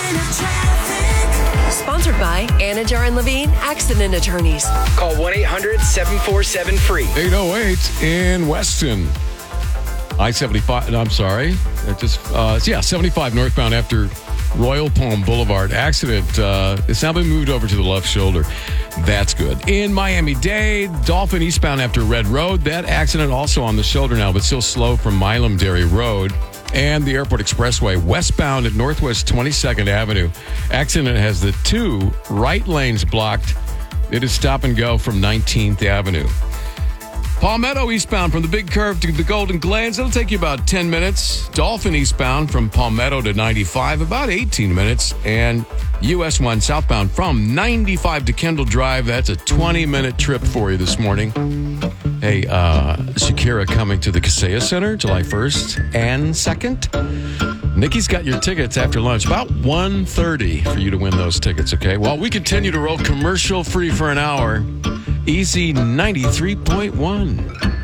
Sponsored by Anajar and Levine Accident Attorneys. Call 1-800-747-FREE. 808 in Weston. I-75, I'm sorry. 75 northbound after Royal Palm Boulevard. Accident. It's now been moved over to the left shoulder. That's good. In Miami-Dade, Dolphin eastbound after Red Road. That accident also on the shoulder now, but still slow from Milam-Dairy Road. And the Airport Expressway westbound at Northwest 22nd Avenue. Accident has the two right lanes blocked. It is stop and go from 19th Avenue. Palmetto eastbound from the Big Curve to the Golden Glades. It'll take you about 10 minutes. Dolphin eastbound from Palmetto to 95, about 18 minutes. And US 1 southbound from 95 to Kendall Drive. That's a 20-minute trip for you this morning. Hey, Shakira coming to the Kaseya Center July 1st and 2nd. Nikki's got your tickets after lunch, about 1:30 for you to win those tickets, okay? While we continue to roll commercial-free for an hour, Easy 93.1.